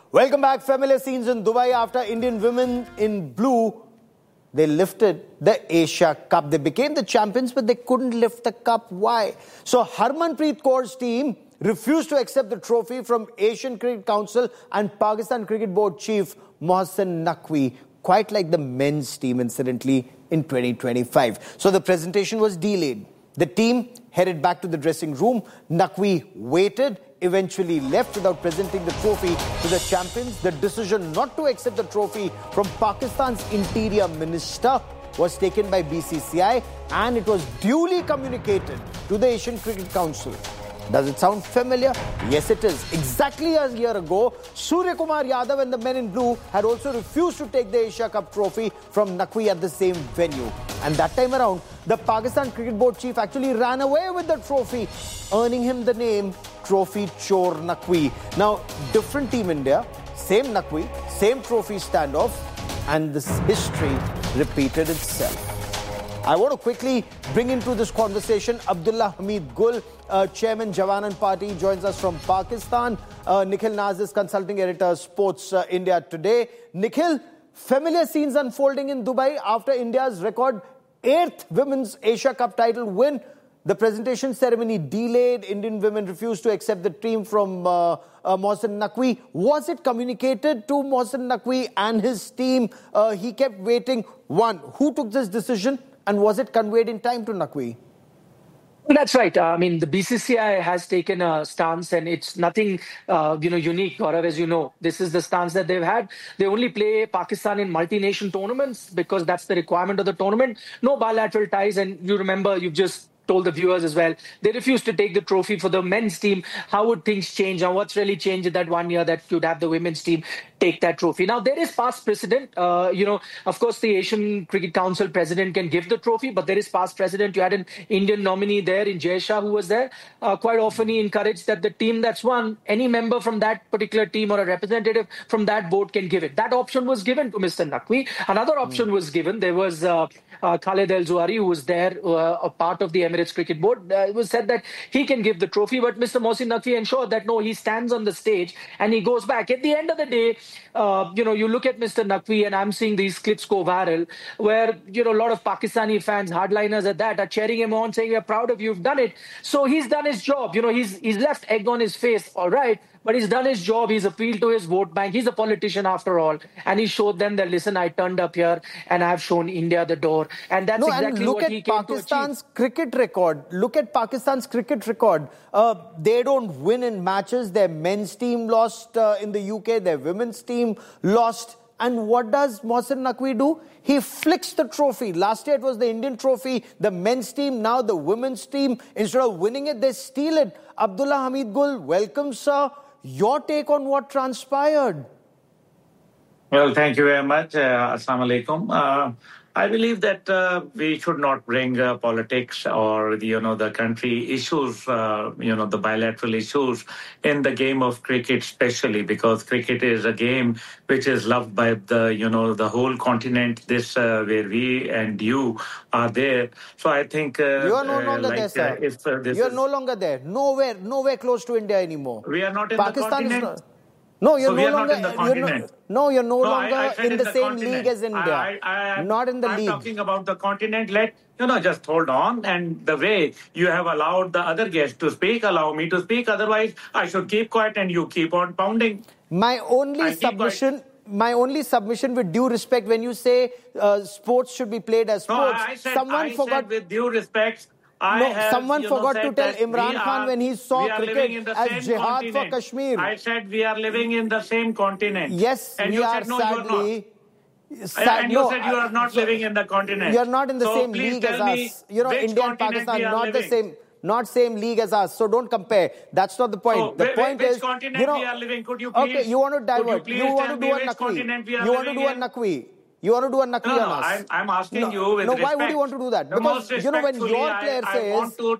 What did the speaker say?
Welcome back. Familiar scenes in Dubai after Indian women in blue, they lifted the Asia Cup. They became the champions, but they couldn't lift the cup. Why? So Harmanpreet Kaur's team refused to accept the trophy from Asian Cricket Council and Pakistan Cricket Board chief Mohsin Naqvi, quite like the men's team, incidentally, in 2025. So the presentation was delayed. The team headed back to the dressing room. Naqvi waited, eventually left without presenting the trophy to the champions. The decision not to accept the trophy from Pakistan's interior minister was taken by BCCI, and it was duly communicated to the Asian Cricket Council. Does it sound familiar? Yes, it is. Exactly a year ago, Surya Kumar Yadav and the men in blue had also refused to take the Asia Cup trophy from Naqvi at the same venue. And that time around, the Pakistan Cricket Board chief actually ran away with the trophy, earning him the name Trophy Chor Naqvi. Now, different team India, same Naqvi, same trophy standoff, and this history repeated itself. I want to quickly bring into this conversation Abdullah Hamid Gul, Chairman Jawanan Party, joins us from Pakistan. Nikhil Naz is consulting editor, Sports India Today. Nikhil, familiar scenes unfolding in Dubai after India's record 8th Women's Asia Cup title win. The presentation ceremony delayed. Indian women refused to accept the team from Mohsin Naqvi. Was it communicated to Mohsin Naqvi and his team? He kept waiting. One, who took this decision? And was it conveyed in time to Naqvi? That's right. I mean, the BCCI has taken a stance, and it's nothing, unique. Gaurav, as you know, this is the stance that they've had. They only play Pakistan in multi-nation tournaments because that's the requirement of the tournament. No bilateral ties, and you remember, you've just told the viewers as well, they refused to take the trophy for the men's team. How would things change? And what's really changed in that 1 year that you'd have the women's team take that trophy? Now, there is past precedent. Of course, the Asian Cricket Council president can give the trophy, but there is past precedent. You had an Indian nominee there in Jay Shah who was there. Quite often he encouraged that the team that's won, any member from that particular team or a representative from that board can give it. That option was given to Mr. Naqvi. Another option was given. There was Khalid El Zuhari, who was there, a part of the Emirates Cricket Board. It was said that he can give the trophy, but Mr. Mohsin Naqvi ensured that no, he stands on the stage and he goes back. At the end of the day, you look at Mr. Naqvi, and I'm seeing these clips go viral where, a lot of Pakistani fans, hardliners at that, are cheering him on, saying, we're proud of you, you've done it. So he's done his job. He's left egg on his face, all right, but he's done his job. He's appealed to his vote bank. He's a politician after all. And he showed them that, listen, I turned up here and I've shown India the door. And that's exactly what he came to achieve. Cricket record. Look at Pakistan's cricket record. They don't win in matches. Their men's team lost in the UK. Their women's team lost. And what does Mohsin Naqvi do? He flicks the trophy. Last year it was the Indian trophy, the men's team, now the women's team. Instead of winning it, they steal it. Abdullah Hamid Gul, welcome, sir. Your take on what transpired? Well, thank you very much. Assalamu alaikum. I believe that we should not bring politics or the country issues, the bilateral issues in the game of cricket, especially because cricket is a game which is loved by the whole continent. This where we and you are there. So I think you are no longer there, sir. You are no longer there. Nowhere close to India anymore. We are not in Pakistan the continent. No, you're no longer in the continent. You're no longer in the same league as India. Not in the league. I'm talking about the continent. Just hold on. And the way you have allowed the other guests to speak, allow me to speak. Otherwise, I should keep quiet and you keep on pounding. My only submission, with due respect, when you say sports should be played as sports, I said with due respect. Someone forgot to tell Imran Khan when he saw cricket as jihad for Kashmir. I said we are living in the same continent. Yes, and we are sadly. And you said you are not living in the continent. You are not in the same league as us. India and Pakistan not the same. Not same league as us, so don't compare. That's not the point. The point is, continent we are living? Could you please? Okay, you want to divert. You want to do a Naqvi. You want to do a Naqvi on us? I'm asking you with respect. Why would you want to do that? Because, when your player says...